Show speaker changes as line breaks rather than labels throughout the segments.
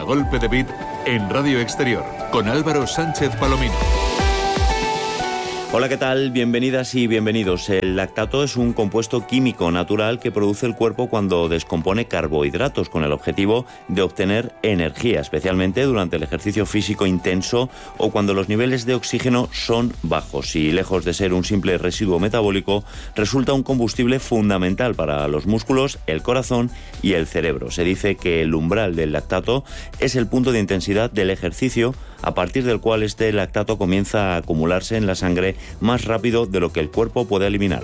A Golpe de Beat en Radio Exterior con Álvaro Sánchez Palomino.
Hola, ¿qué tal? Bienvenidas y bienvenidos. El lactato es un compuesto químico natural que produce el cuerpo cuando descompone carbohidratos con el objetivo de obtener energía, especialmente durante el ejercicio físico intenso o cuando los niveles de oxígeno son bajos. Y lejos de ser un simple residuo metabólico, resulta un combustible fundamental para los músculos, el corazón y el cerebro. Se dice que el umbral del lactato es el punto de intensidad del ejercicio a partir del cual este lactato comienza a acumularse en la sangre más rápido de lo que el cuerpo puede eliminar.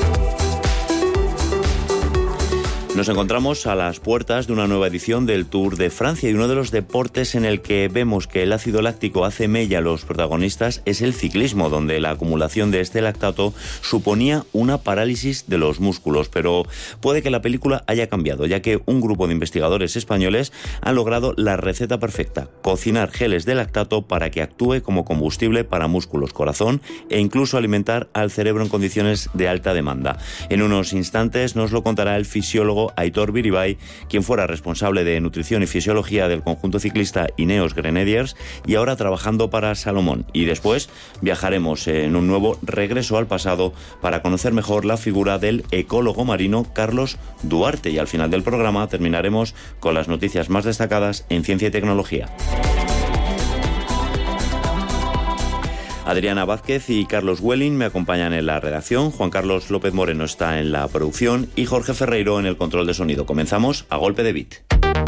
Nos encontramos a las puertas de una nueva edición del Tour de Francia y uno de los deportes en el que vemos que el ácido láctico hace mella a los protagonistas es el ciclismo, donde la acumulación de este lactato suponía una parálisis de los músculos. Pero puede que la película haya cambiado, ya que un grupo de investigadores españoles han logrado la receta perfecta: cocinar geles de lactato para que actúe como combustible para músculos, corazón e incluso alimentar al cerebro en condiciones de alta demanda. En unos instantes nos lo contará el fisiólogo Aitor Biribay, quien fuera responsable de nutrición y fisiología del conjunto ciclista Ineos Grenadiers y ahora trabajando para Salomón. Y después viajaremos en un nuevo regreso al pasado para conocer mejor la figura del ecólogo marino Carlos Duarte. Y al final del programa terminaremos con las noticias más destacadas en ciencia y tecnología. Adriana Vázquez y Carlos Welling me acompañan en la redacción, Juan Carlos López Moreno está en la producción y Jorge Ferreiro en el control de sonido. Comenzamos a golpe de beat.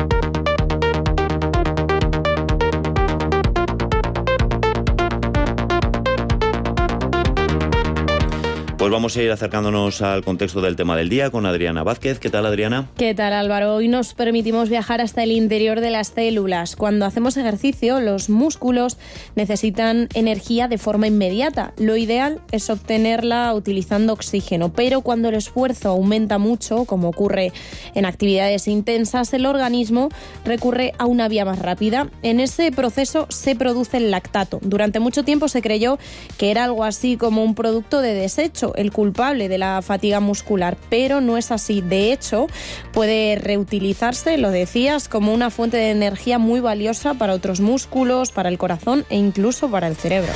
Pues vamos a ir acercándonos al contexto del tema del día con Adriana Vázquez. ¿Qué tal, Adriana?
¿Qué tal, Álvaro? Hoy nos permitimos viajar hasta el interior de las células. Cuando hacemos ejercicio, los músculos necesitan energía de forma inmediata. Lo ideal es obtenerla utilizando oxígeno, pero cuando el esfuerzo aumenta mucho, como ocurre en actividades intensas, el organismo recurre a una vía más rápida. En ese proceso se produce el lactato. Durante mucho tiempo se creyó que era algo así como un producto de desecho, el culpable de la fatiga muscular, pero no es así. De hecho, puede reutilizarse, lo decías, como una fuente de energía muy valiosa para otros músculos, para el corazón e incluso para el cerebro.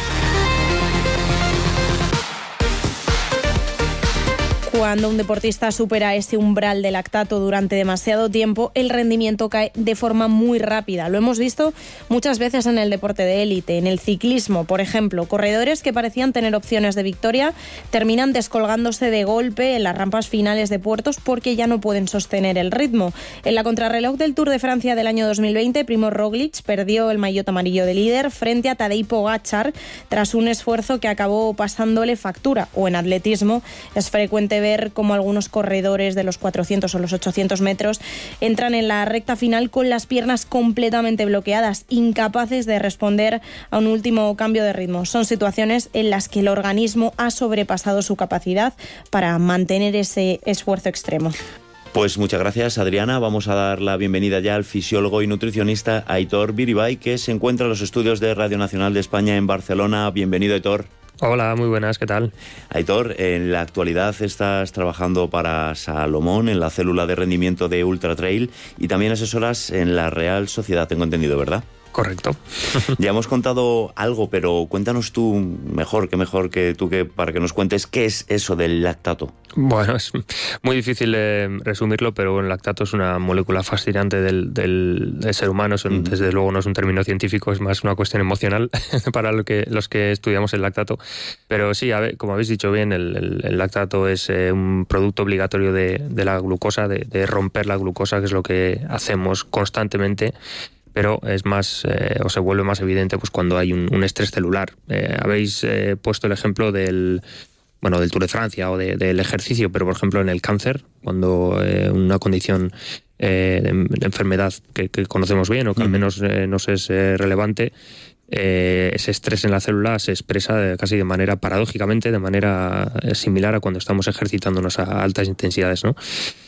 Cuando un deportista supera ese umbral de lactato durante demasiado tiempo, el rendimiento cae de forma muy rápida. Lo hemos visto muchas veces en el deporte de élite, en el ciclismo, por ejemplo. Corredores que parecían tener opciones de victoria terminan descolgándose de golpe en las rampas finales de puertos porque ya no pueden sostener el ritmo. En la contrarreloj del Tour de Francia del año 2020, Primož Roglič perdió el maillot amarillo de líder frente a Tadej Pogačar tras un esfuerzo que acabó pasándole factura. O en atletismo es frecuente ver cómo algunos corredores de los 400 o los 800 metros entran en la recta final con las piernas completamente bloqueadas, incapaces de responder a un último cambio de ritmo. Son situaciones en las que el organismo ha sobrepasado su capacidad para mantener ese esfuerzo extremo.
Pues muchas gracias, Adriana. Vamos a dar la bienvenida ya al fisiólogo y nutricionista Aitor Biribay, que se encuentra en los estudios de Radio Nacional de España en Barcelona. Bienvenido, Aitor.
Hola, muy buenas, ¿qué tal?
Aitor, en la actualidad estás trabajando para Salomón en la célula de rendimiento de Ultra Trail y también asesoras en la Real Sociedad, tengo entendido, ¿verdad?
Correcto.
Ya hemos contado algo, pero cuéntanos tú mejor que tú, para que nos cuentes qué es eso del lactato.
Bueno, es muy difícil resumirlo, pero el lactato es una molécula fascinante del ser humano. Desde luego no es un término científico, es más una cuestión emocional para los que estudiamos el lactato. Pero sí, como habéis dicho bien, el lactato es un producto obligatorio de la glucosa, de romper la glucosa, que es lo que hacemos constantemente. Pero es más, o se vuelve más evidente pues cuando hay un estrés celular. Habéis puesto el ejemplo del Tour de Francia o del ejercicio, pero por ejemplo en el cáncer, cuando una condición de enfermedad que conocemos bien o que al menos nos es relevante, ese estrés en la célula se expresa casi de manera paradójicamente, de manera similar a cuando estamos ejercitándonos a altas intensidades, ¿no?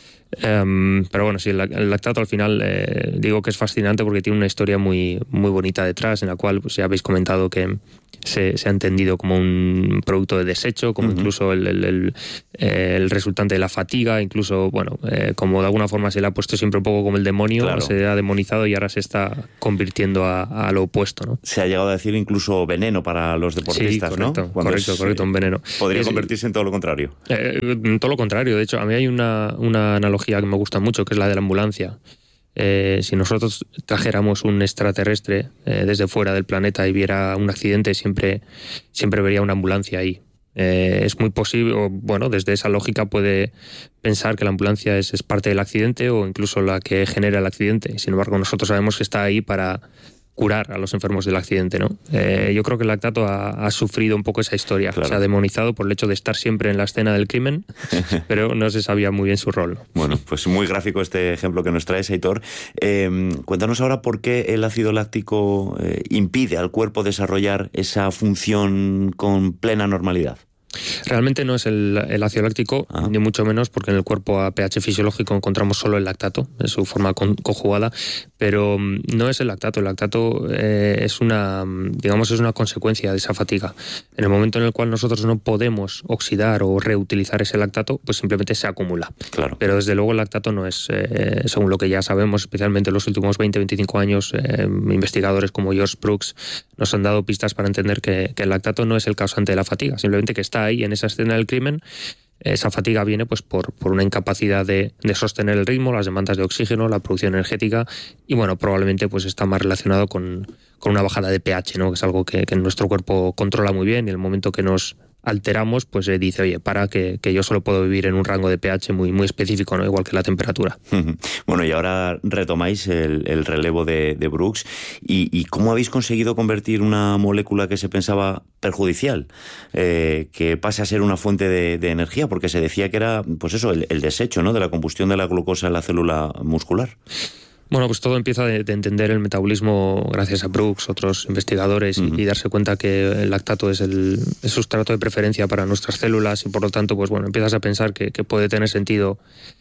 Pero bueno, sí, el lactato al final digo que es fascinante porque tiene una historia muy, muy bonita detrás, en la cual pues, ya habéis comentado que se ha entendido como un producto de desecho, como incluso el resultante de la fatiga, incluso, bueno, como de alguna forma se le ha puesto siempre un poco como el demonio, claro. Se ha demonizado y ahora se está convirtiendo a lo opuesto, ¿no? Se
ha llegado a decir incluso veneno para los deportistas,
sí, correcto,
¿no?
Correcto, un veneno.
Podría convertirse en todo lo contrario.
En todo lo contrario, de hecho, a mí hay una analogía que me gusta mucho, que es la de la ambulancia. Si nosotros trajéramos un extraterrestre desde fuera del planeta y viera un accidente, siempre vería una ambulancia ahí. Es muy posible, o bueno, desde esa lógica puede pensar que la ambulancia es parte del accidente o incluso la que genera el accidente. Sin embargo, nosotros sabemos que está ahí para curar a los enfermos del accidente, ¿no? Yo creo que el lactato ha sufrido un poco esa historia. Claro. Se ha demonizado por el hecho de estar siempre en la escena del crimen, pero no se sabía muy bien su rol.
Bueno, pues muy gráfico este ejemplo que nos traes, Aitor. Cuéntanos ahora por qué el ácido láctico impide al cuerpo desarrollar esa función con plena normalidad.
Realmente no es el ácido láctico, ni mucho menos, porque en el cuerpo a pH fisiológico encontramos solo el lactato, en su forma conjugada, pero no es el lactato. El lactato es una consecuencia de esa fatiga. En el momento en el cual nosotros no podemos oxidar o reutilizar ese lactato, pues simplemente se acumula.
Claro.
Pero desde luego el lactato no es, según lo que ya sabemos, especialmente en los últimos 20-25 años, investigadores como George Brooks nos han dado pistas para entender que el lactato no es el causante de la fatiga, simplemente que está ahí en esa escena del crimen. Esa fatiga viene pues por una incapacidad de sostener el ritmo, las demandas de oxígeno, la producción energética y bueno, probablemente pues está más relacionado con una bajada de pH, ¿no? Que es algo que nuestro cuerpo controla muy bien y en el momento que nos alteramos, pues dice, oye, para que yo solo puedo vivir en un rango de pH muy, muy específico, ¿no? Igual que la temperatura.
Bueno, y ahora retomáis el relevo de Brooks y ¿cómo habéis conseguido convertir una molécula que se pensaba perjudicial, que pase a ser una fuente de energía? Porque se decía que era, pues eso, el desecho, ¿no? De la combustión de la glucosa en la célula muscular.
Bueno, pues todo empieza de entender el metabolismo gracias a Brooks, otros investigadores, y darse cuenta que el lactato es el sustrato de preferencia para nuestras células y por lo tanto, pues bueno, empiezas a pensar que puede tener sentido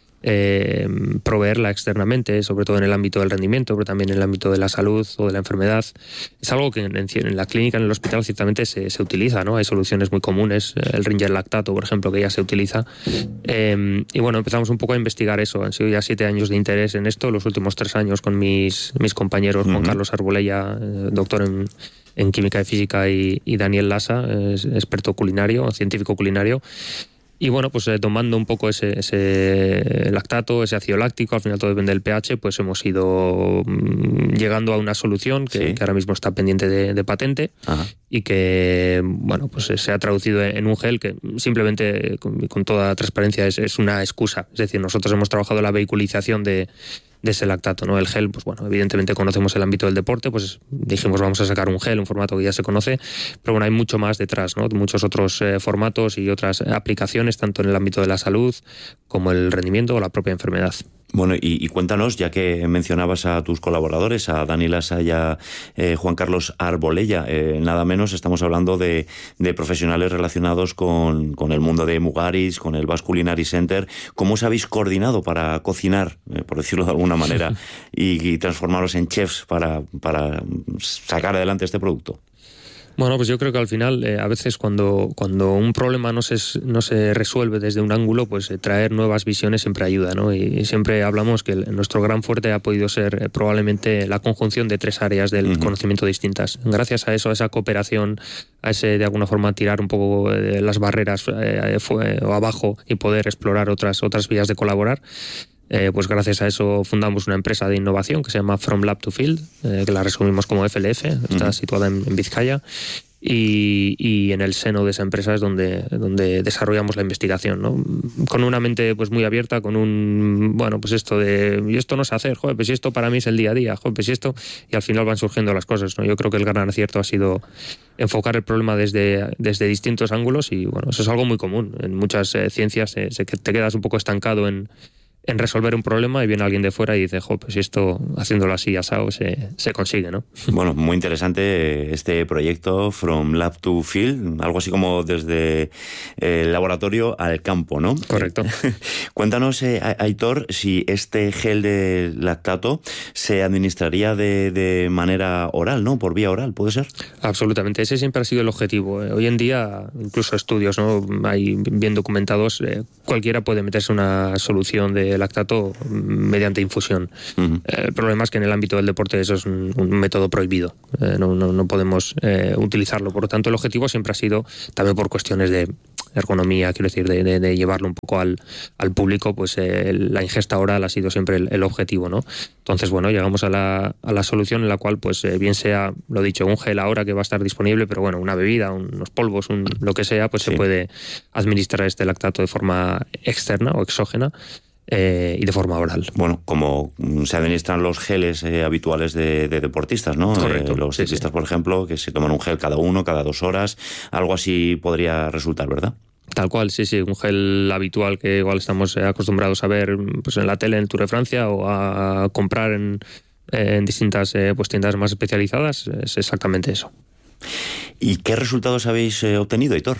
proveerla externamente, sobre todo en el ámbito del rendimiento, pero también en el ámbito de la salud o de la enfermedad. Es algo que en la clínica, en el hospital, ciertamente se utiliza, ¿no? Hay soluciones muy comunes, el Ringer lactato, por ejemplo, que ya se utiliza. Y bueno, empezamos un poco a investigar eso. Han sido ya 7 años de interés en esto, los últimos 3 años con mis compañeros, Juan Carlos Arbolella, doctor en química y física, y Daniel Lasa, experto culinario, científico culinario. Y bueno, pues tomando un poco ese lactato, ese ácido láctico, al final todo depende del pH, pues hemos ido llegando a una solución que ahora mismo está pendiente de patente. Ajá. Y que, bueno, pues se ha traducido en un gel que simplemente, con toda transparencia, es una excusa. Es decir, nosotros hemos trabajado la vehiculización de ese lactato, ¿no? El gel, pues bueno, evidentemente conocemos el ámbito del deporte, pues dijimos vamos a sacar un gel, un formato que ya se conoce, pero bueno, hay mucho más detrás, ¿no? Muchos otros formatos y otras aplicaciones, tanto en el ámbito de la salud como el rendimiento o la propia enfermedad.
Bueno, y cuéntanos, ya que mencionabas a tus colaboradores, a Dani Lasa y a Juan Carlos Arbolella, nada menos estamos hablando de profesionales relacionados con el mundo de Mugaris, con el Basque Culinary Center. ¿Cómo os habéis coordinado para cocinar, por decirlo de alguna manera, y transformaros en chefs para sacar adelante este producto?
Bueno, pues yo creo que al final, a veces cuando un problema no se resuelve desde un ángulo, pues traer nuevas visiones siempre ayuda, ¿no? Y siempre hablamos que nuestro gran fuerte ha podido ser probablemente la conjunción de 3 áreas del conocimiento distintas. Gracias a eso, a esa cooperación, a ese, de alguna forma, tirar un poco las barreras o abajo y poder explorar otras vías de colaborar. Pues gracias a eso fundamos una empresa de innovación que se llama From Lab to Field, que la resumimos como FLF, está situada en Vizcaya, y en el seno de esa empresa es donde desarrollamos la investigación, ¿no? Con una mente pues muy abierta, con pues esto y esto no sé hacer, joder, pues si esto para mí es el día a día, joder, pues si esto, y al final van surgiendo las cosas, ¿no? Yo creo que el gran acierto ha sido enfocar el problema desde distintos ángulos y bueno, eso es algo muy común. En muchas ciencias te quedas un poco estancado en en resolver un problema y viene alguien de fuera y dice, pues esto haciéndolo así asado se consigue, ¿no?
Bueno, muy interesante este proyecto From Lab to Field, algo así como desde el laboratorio al campo, ¿no?
Correcto.
Cuéntanos, Aitor, si este gel de lactato se administraría de manera oral, ¿no? Por vía oral, ¿puede ser?
Absolutamente, ese siempre ha sido el objetivo. Hoy en día, incluso estudios, ¿no?, hay bien documentados, cualquiera puede meterse una solución de lactato mediante infusión.
Uh-huh.
El problema es que en el ámbito del deporte eso es un método prohibido. No podemos utilizarlo. Por lo tanto, el objetivo siempre ha sido, también por cuestiones de ergonomía, quiero decir, de llevarlo un poco al público, pues la ingesta oral ha sido siempre el objetivo, ¿no? Entonces, bueno, llegamos a la solución en la cual, pues bien sea, lo dicho, un gel ahora que va a estar disponible, pero bueno, una bebida, unos polvos, lo que sea, pues sí, se puede administrar este lactato de forma externa o exógena. Y de forma oral.
Bueno, como se administran los geles habituales de deportistas, ¿no?
Correcto.
Los ciclistas, por ejemplo, que se toman un gel cada 2 horas, algo así podría resultar, ¿verdad?
Tal cual, sí, un gel habitual que igual estamos acostumbrados a ver pues en la tele, en el Tour de Francia, o a comprar en distintas pues tiendas más especializadas, es exactamente eso.
¿Y qué resultados habéis obtenido, Aitor?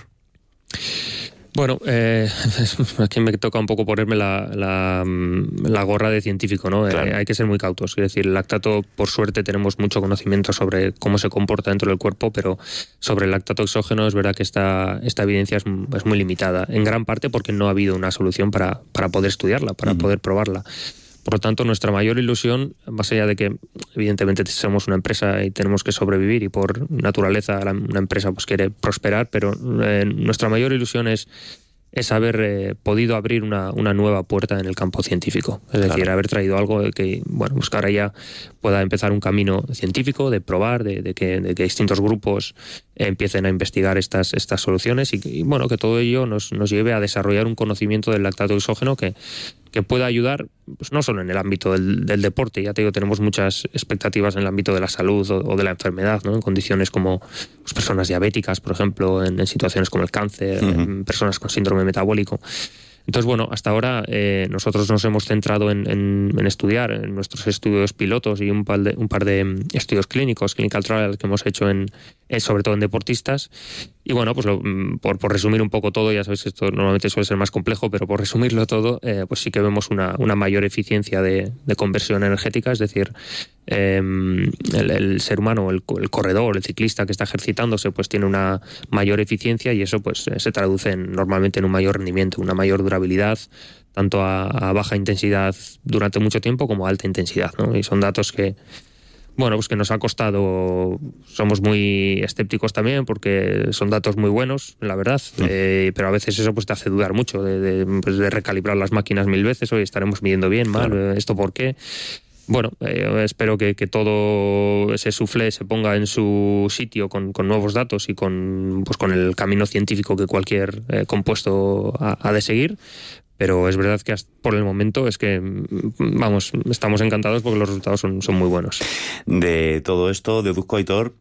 Bueno, aquí me toca un poco ponerme la gorra de científico, ¿no?
Claro.
Hay que ser muy cautos. Es decir, el lactato, por suerte, tenemos mucho conocimiento sobre cómo se comporta dentro del cuerpo, pero sobre el lactato exógeno es verdad que esta evidencia es muy limitada, en gran parte porque no ha habido una solución para poder estudiarla, para poder probarla. Por lo tanto, nuestra mayor ilusión, más allá de que evidentemente somos una empresa y tenemos que sobrevivir y por naturaleza una empresa pues quiere prosperar, pero nuestra mayor ilusión es haber podido abrir una nueva puerta en el campo científico. Es decir, haber traído algo que, bueno, pues que ahora ya pueda empezar un camino científico de probar, de que distintos grupos empiecen a investigar estas soluciones y bueno, que todo ello nos lleve a desarrollar un conocimiento del lactato exógeno que pueda ayudar, pues no solo en el ámbito del deporte, ya te digo, tenemos muchas expectativas en el ámbito de la salud o de la enfermedad, ¿no? En condiciones como pues, personas diabéticas, por ejemplo, en situaciones como el cáncer, en personas con síndrome metabólico. Entonces, bueno, hasta ahora nosotros nos hemos centrado en estudiar en nuestros estudios pilotos y un par de estudios clínicos, clinical trials que hemos hecho sobre todo en deportistas. Y bueno, pues por resumir un poco todo, ya sabéis que esto normalmente suele ser más complejo, pero por resumirlo todo, pues sí que vemos una mayor eficiencia de conversión energética, es decir, el ser humano, el corredor, el ciclista que está ejercitándose, pues tiene una mayor eficiencia y eso pues se traduce normalmente en un mayor rendimiento, una mayor durabilidad, tanto a baja intensidad durante mucho tiempo como a alta intensidad, ¿no? Y son datos que, bueno, pues que nos ha costado, somos muy escépticos también porque son datos muy buenos, la verdad, pero a veces eso pues te hace dudar mucho de recalibrar las máquinas 1000 veces, hoy estaremos midiendo bien, mal, ¿esto por qué? Bueno, espero que todo ese soufflé se ponga en su sitio con nuevos datos y con el camino científico que cualquier compuesto ha de seguir. Pero es verdad que por el momento es que, vamos, estamos encantados porque los resultados son muy buenos.
De todo esto, deduzco, Aitor,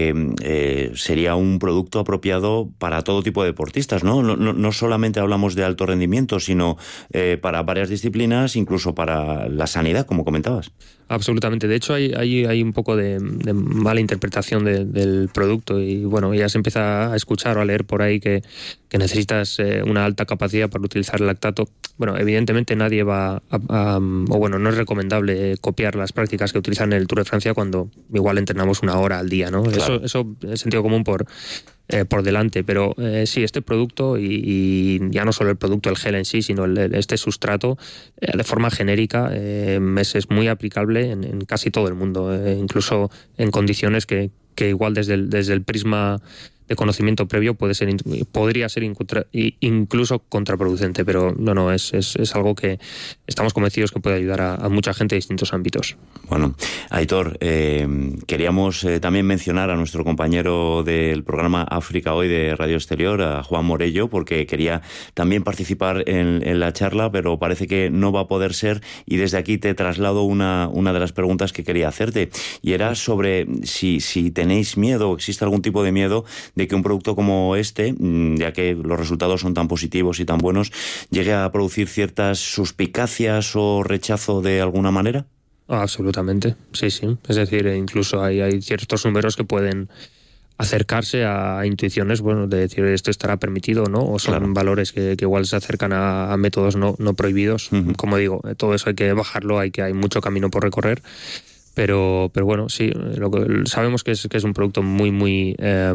que sería un producto apropiado para todo tipo de deportistas, ¿no? No solamente hablamos de alto rendimiento, sino para varias disciplinas, incluso para la sanidad, como comentabas.
Absolutamente. De hecho, hay un poco de mala interpretación del producto y, bueno, ya se empieza a escuchar o a leer por ahí que necesitas una alta capacidad para utilizar el lactato. Bueno, evidentemente nadie va no es recomendable copiar las prácticas que utilizan en el Tour de Francia cuando igual entrenamos 1 hora al día, ¿no? Claro. Eso es sentido común por delante, pero sí, este producto y ya no solo el producto, el gel en sí, sino este sustrato de forma genérica es muy aplicable en casi todo el mundo, incluso en condiciones que igual desde el prisma de conocimiento previo podría ser incluso contraproducente, pero no, es algo que estamos convencidos que puede ayudar a mucha gente en distintos ámbitos.
Bueno, Aitor, queríamos también mencionar a nuestro compañero del programa África Hoy de Radio Exterior, a Juan Morello, porque quería también participar en la charla, pero parece que no va a poder ser, y desde aquí te traslado una de las preguntas que quería hacerte, y era sobre si tenéis miedo o existe algún tipo de miedo de que un producto como este, ya que los resultados son tan positivos y tan buenos, llegue a producir ciertas suspicacias o rechazo de alguna manera?
Absolutamente, sí. Es decir, incluso hay ciertos números que pueden acercarse a intuiciones, bueno, de decir esto estará permitido o no, o son valores que igual se acercan a métodos no prohibidos. Como digo, todo eso hay que bajarlo, hay mucho camino por recorrer. Pero bueno, sí, sabemos que es un producto muy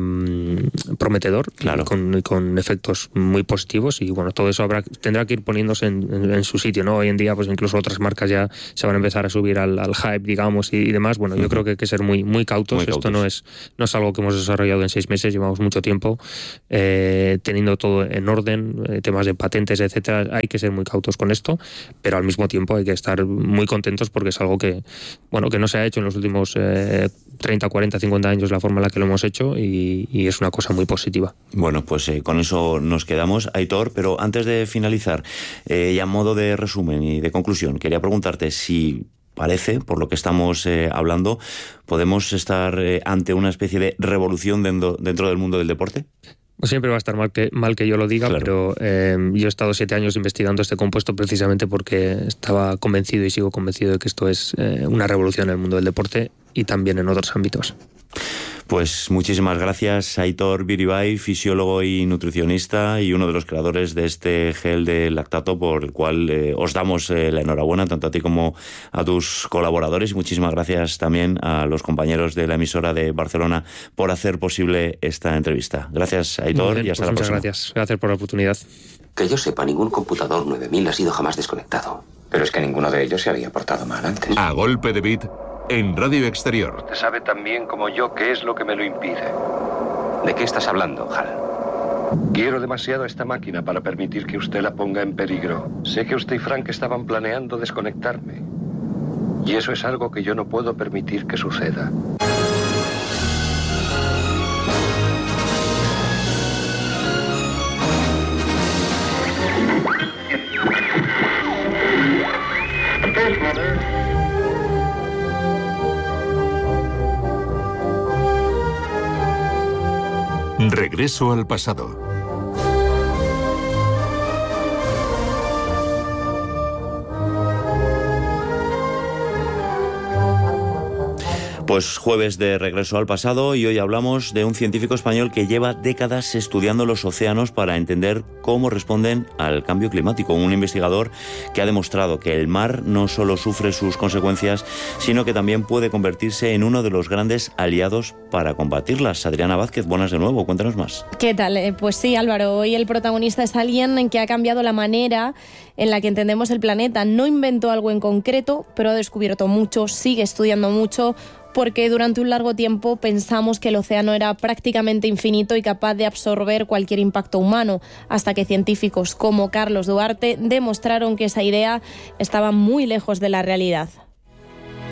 prometedor, claro, con efectos muy positivos, y bueno, todo eso tendrá que ir poniéndose en su sitio, ¿no? Hoy en día, pues incluso otras marcas ya se van a empezar a subir al hype, digamos, y demás. Bueno, yo creo que hay que ser muy cautos. Esto no es algo que hemos desarrollado en 6 meses, llevamos mucho tiempo teniendo todo en orden, temas de patentes, etcétera. Hay que ser muy cautos con esto, pero al mismo tiempo hay que estar muy contentos porque es algo que no se ha hecho en los últimos 30, 40, 50 años, la forma en la que lo hemos hecho, y es una cosa muy positiva.
Bueno, pues con eso nos quedamos, Aitor, pero antes de finalizar, ya a modo de resumen y de conclusión, quería preguntarte si parece, por lo que estamos hablando, podemos estar ante una especie de revolución dentro del mundo del deporte.
Siempre va a estar mal que yo lo diga, claro. Pero yo he estado 7 años investigando este compuesto precisamente porque estaba convencido y sigo convencido de que esto es una revolución en el mundo del deporte y también en otros ámbitos.
Pues muchísimas gracias, Aitor Biribay, fisiólogo y nutricionista y uno de los creadores de este gel de lactato, por el cual os damos la enhorabuena tanto a ti como a tus colaboradores, y muchísimas gracias también a los compañeros de la emisora de Barcelona por hacer posible esta entrevista. Gracias, Aitor, y hasta la próxima.
Muchas gracias por la oportunidad.
Que yo sepa, ningún computador 9000 ha sido jamás desconectado. Pero es que ninguno de ellos se había portado mal antes.
A golpe de beat en Radio Exterior.
Usted sabe tan bien como yo qué es lo que me lo impide.
¿De qué estás hablando, Hal?
Quiero demasiado esta máquina para permitir que usted la ponga en peligro. Sé que usted y Frank estaban planeando desconectarme. Y eso es algo que yo no puedo permitir que suceda.
Regreso al pasado.
Pues jueves de Regreso al Pasado, y hoy hablamos de un científico español que lleva décadas estudiando los océanos para entender cómo responden al cambio climático. Un investigador que ha demostrado que el mar no solo sufre sus consecuencias, sino que también puede convertirse en uno de los grandes aliados para combatirlas. Adriana Vázquez, buenas de nuevo, cuéntanos más.
¿Qué tal? Pues sí, Álvaro, hoy el protagonista es alguien que ha cambiado la manera en la que entendemos el planeta. No inventó algo en concreto, pero ha descubierto mucho, sigue estudiando mucho, porque durante un largo tiempo pensamos que el océano era prácticamente infinito y capaz de absorber cualquier impacto humano, hasta que científicos como Carlos Duarte demostraron que esa idea estaba muy lejos de la realidad.